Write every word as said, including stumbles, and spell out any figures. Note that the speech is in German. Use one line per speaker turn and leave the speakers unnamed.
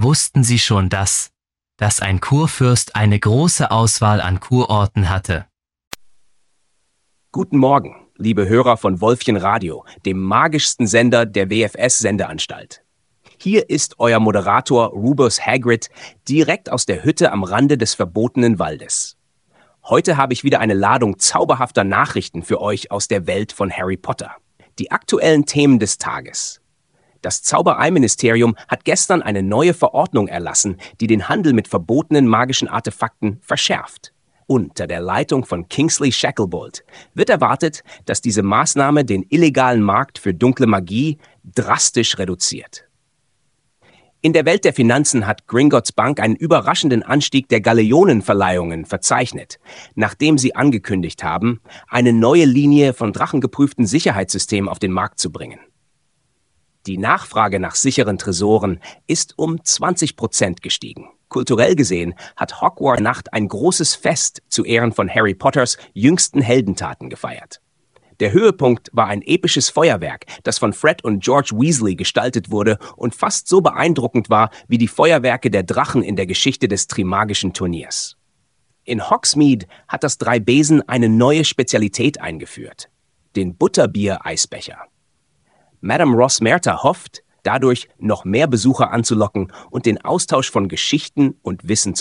Wussten Sie schon das, dass ein Kurfürst eine große Auswahl an Kurorten hatte?
Guten Morgen, liebe Hörer von Wolfchen Radio, dem magischsten Sender der W F S-Sendeanstalt. Hier ist euer Moderator Rubus Hagrid direkt aus der Hütte am Rande des verbotenen Waldes. Heute habe ich wieder eine Ladung zauberhafter Nachrichten für euch aus der Welt von Harry Potter. Die aktuellen Themen des Tages. Das Zaubereiministerium hat gestern eine neue Verordnung erlassen, die den Handel mit verbotenen magischen Artefakten verschärft. Unter der Leitung von Kingsley Shacklebolt wird erwartet, dass diese Maßnahme den illegalen Markt für dunkle Magie drastisch reduziert. In der Welt der Finanzen hat Gringotts Bank einen überraschenden Anstieg der Galeonenverleihungen verzeichnet, nachdem sie angekündigt haben, eine neue Linie von drachengeprüften Sicherheitssystemen auf den Markt zu bringen. Die Nachfrage nach sicheren Tresoren ist um zwanzig Prozent gestiegen. Kulturell gesehen hat Hogwarts Nacht ein großes Fest zu Ehren von Harry Potters jüngsten Heldentaten gefeiert. Der Höhepunkt war ein episches Feuerwerk, das von Fred und George Weasley gestaltet wurde und fast so beeindruckend war wie die Feuerwerke der Drachen in der Geschichte des Trimagischen Turniers. In Hogsmeade hat das Drei-Besen eine neue Spezialität eingeführt: den Butterbier-Eisbecher. Madame Rosmerta hofft, dadurch noch mehr Besucher anzulocken und den Austausch von Geschichten und Wissen zu